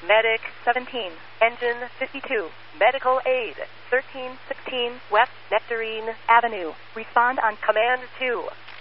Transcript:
Medic 17, Engine 52, Medical Aid 1316 West Nectarine Avenue. Respond on Command 2.